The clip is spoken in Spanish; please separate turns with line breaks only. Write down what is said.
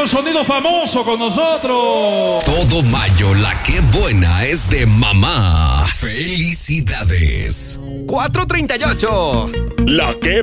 el sonido famoso con nosotros.
Todo mayo, la que buena es de mamá. Felicidades.
438.
La que